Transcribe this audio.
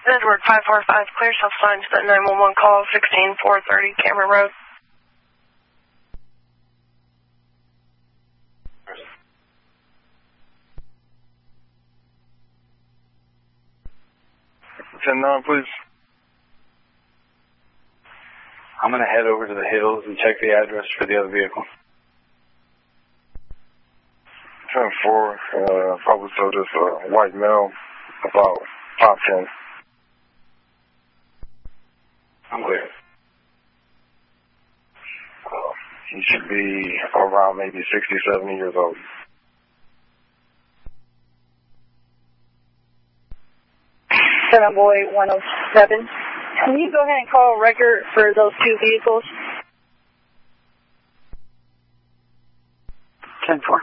Edward 545, clear self sign to that 911 call, 16430 Cameron Road. Please. I'm going to head over to the hills and check the address for the other vehicle. 10-4, probably so just a white male, about 5'10". I'm clear. He should be around maybe 60, 70 years old. Boy 107. Can you go ahead and call a record for those two vehicles? 10-4,